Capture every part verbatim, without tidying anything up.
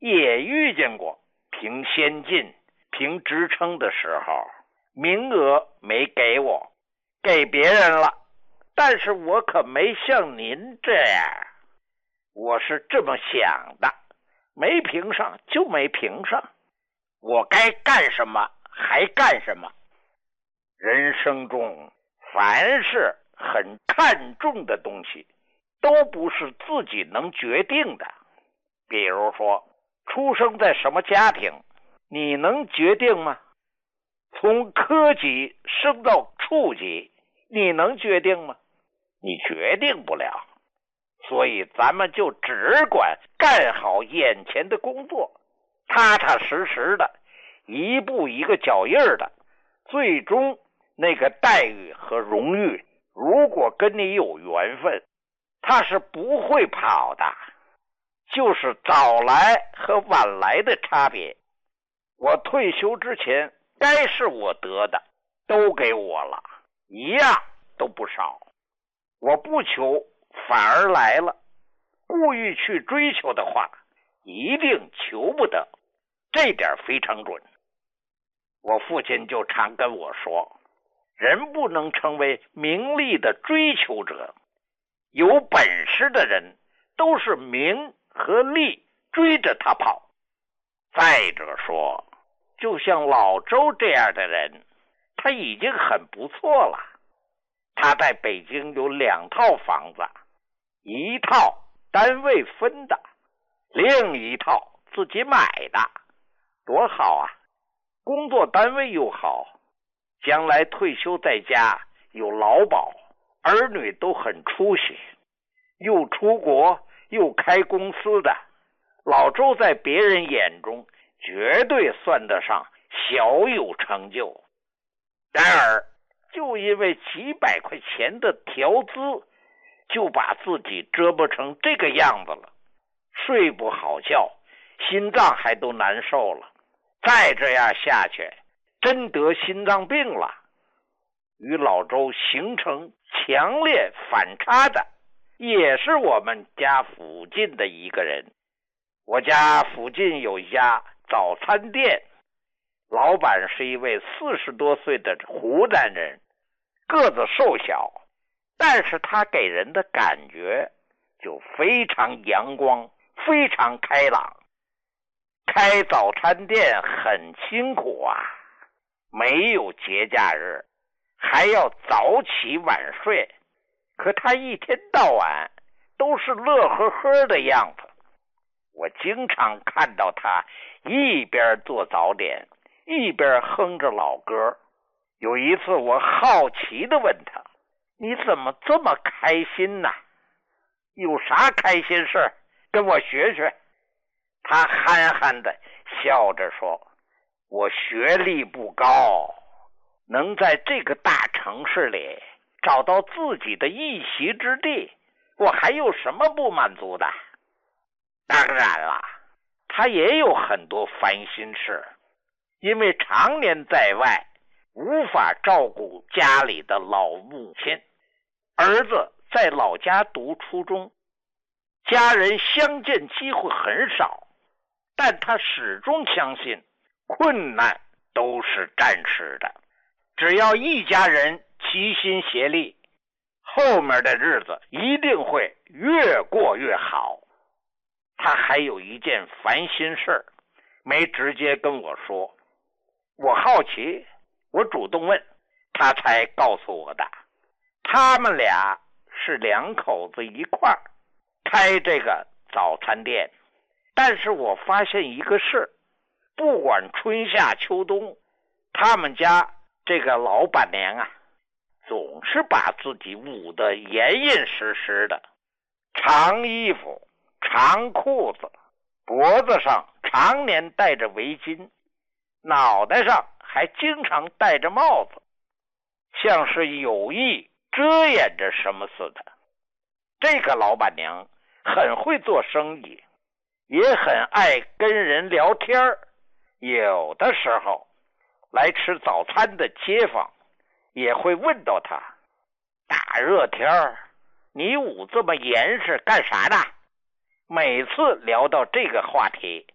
也遇见过评先进、评职称的时候，名额没给我，给别人了，但是我可没像您这样，我是这么想的，没评上就没评上，我该干什么还干什么。人生中凡是很看重的东西，都不是自己能决定的。比如说，出生在什么家庭，你能决定吗？从科级升到处级，你能决定吗？你决定不了。所以咱们就只管干好眼前的工作，踏踏实实的，一步一个脚印的，最终那个待遇和荣誉，如果跟你有缘分，他是不会跑的，就是早来和晚来的差别。我退休之前该是我得的都给我了，一样都不少。我不求反而来了，故意去追求的话，一定求不得，这点非常准。我父亲就常跟我说，人不能成为名利的追求者，有本事的人都是名和利追着他跑。再者说，就像老周这样的人，他已经很不错了。他在北京有两套房子，一套单位分的，另一套自己买的，多好啊！工作单位又好，将来退休在家有劳保，儿女都很出息，又出国又开公司的，老周在别人眼中绝对算得上小有成就。然而就因为几百块钱的调资，就把自己折磨成这个样子了，睡不好觉，心脏还都难受了。再这样下去，真得心脏病了。与老周形成强烈反差的，也是我们家附近的一个人。我家附近有一家早餐店，老板是一位四十多岁的湖南人，个子瘦小，但是他给人的感觉就非常阳光，非常开朗。开早餐店很辛苦啊，没有节假日，还要早起晚睡，可他一天到晚都是乐呵呵的样子。我经常看到他一边做早点，一边哼着老歌。有一次我好奇地问他，你怎么这么开心呢？有啥开心事？跟我学学。他憨憨地笑着说，我学历不高，能在这个大城市里找到自己的一席之地，我还有什么不满足的？当然了，他也有很多烦心事，因为常年在外，无法照顾家里的老母亲。儿子在老家读初中，家人相见机会很少，但他始终相信困难都是暂时的，只要一家人齐心协力，后面的日子一定会越过越好。他还有一件烦心事没直接跟我说，我好奇，我主动问，他才告诉我的。他们俩是两口子一块儿开这个早餐店，但是我发现一个事，不管春夏秋冬，他们家这个老板娘啊，总是把自己捂得严严实实的，长衣服长裤子，脖子上常年戴着围巾，脑袋上还经常戴着帽子，像是有意遮掩着什么似的。这个老板娘很会做生意，也很爱跟人聊天，有的时候来吃早餐的街坊也会问到她，大热天你捂这么严实干啥呢？每次聊到这个话题，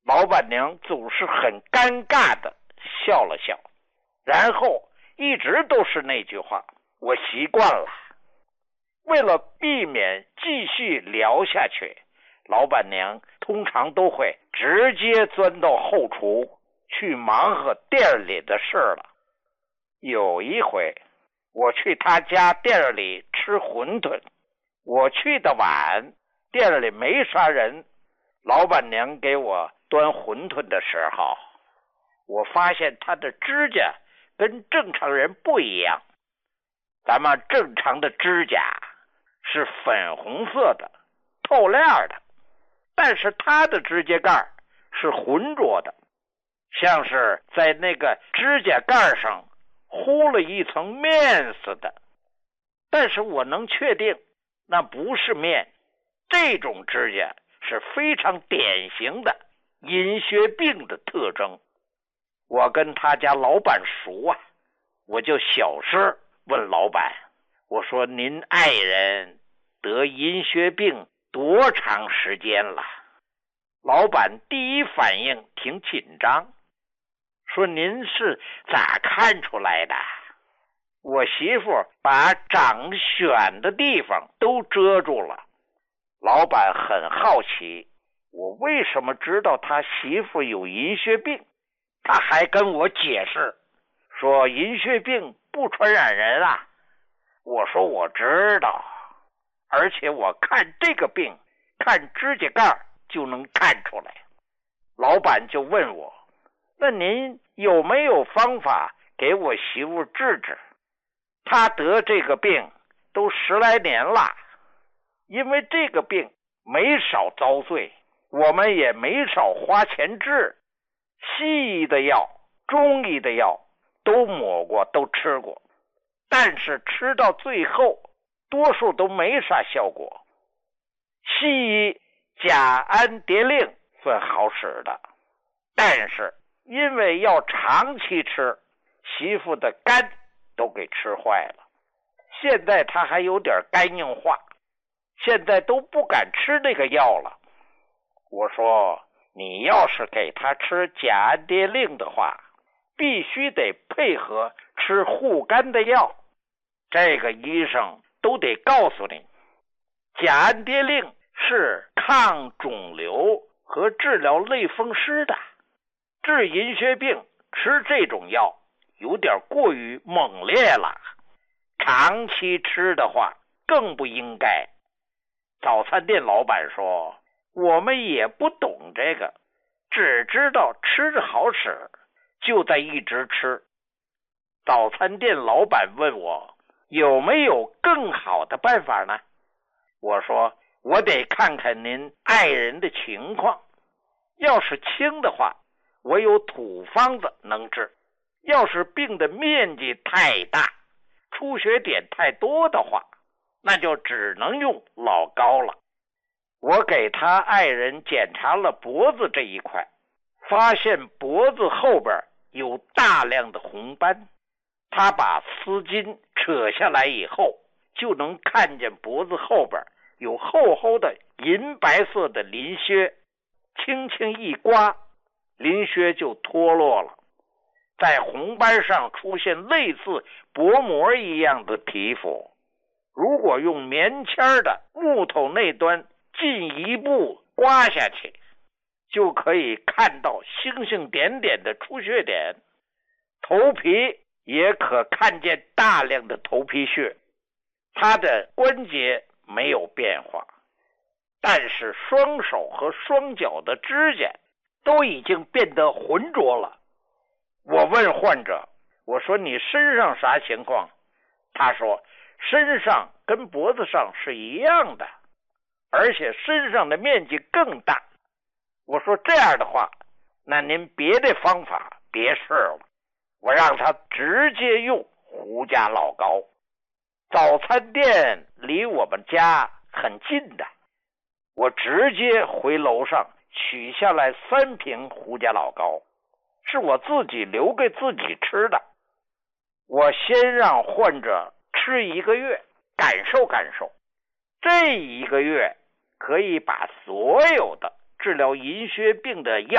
老板娘总是很尴尬的笑了笑，然后一直都是那句话，我习惯了。为了避免继续聊下去，老板娘通常都会直接钻到后厨去忙活店里的事了。有一回我去他家店里吃馄饨，我去的晚，店里没啥人，老板娘给我端馄饨的时候，我发现她的指甲跟正常人不一样。咱们正常的指甲是粉红色的透亮的，但是她的指甲盖是浑浊的，像是在那个指甲盖上糊了一层面似的。但是我能确定那不是面，这种指甲是非常典型的银屑病的特征。我跟他家老板熟啊，我就小声问老板，我说您爱人得银屑病多长时间了？老板第一反应挺紧张，说您是咋看出来的？我媳妇把长癣的地方都遮住了。老板很好奇我为什么知道他媳妇有银屑病，他还跟我解释说银屑病不传染人啊。我说我知道，而且我看这个病看指甲盖就能看出来。老板就问我，那您有没有方法给我媳妇治治？她得这个病都十来年了，因为这个病没少遭罪，我们也没少花钱治，西医的药中医的药都抹过都吃过，但是吃到最后多数都没啥效果。西医甲氨蝶令算好使的，但是因为要长期吃，媳妇的肝都给吃坏了，现在她还有点肝硬化，现在都不敢吃那个药了。我说你要是给她吃甲氨蝶令的话，必须得配合吃护肝的药，这个医生都得告诉你，甲氨蝶令是抗肿瘤和治疗类风湿的，治银屑病吃这种药有点过于猛烈了，长期吃的话更不应该。早餐店老板说，我们也不懂这个，只知道吃着好使，就在一直吃。早餐店老板问我有没有更好的办法呢？我说我得看看您爱人的情况，要是轻的话，我有土方子能治，要是病的面积太大，出血点太多的话，那就只能用老膏了。我给他爱人检查了脖子这一块，发现脖子后边有大量的红斑，他把丝巾扯下来以后，就能看见脖子后边有厚厚的银白色的鳞屑，轻轻一刮，鳞屑就脱落了，在红斑上出现类似薄膜一样的皮肤。如果用棉签的木头那端进一步刮下去，就可以看到星星点点的出血点，头皮也可看见大量的头皮屑。他的关节没有变化，但是双手和双脚的指甲都已经变得浑浊了。我问患者，我说你身上啥情况？他说身上跟脖子上是一样的，而且身上的面积更大。我说这样的话，那您别的方法别试了，我让他直接用胡家老膏。早餐店离我们家很近的，我直接回楼上取下来三瓶胡家老膏，是我自己留给自己吃的。我先让患者吃一个月，感受感受，这一个月可以把所有的治疗银屑病的药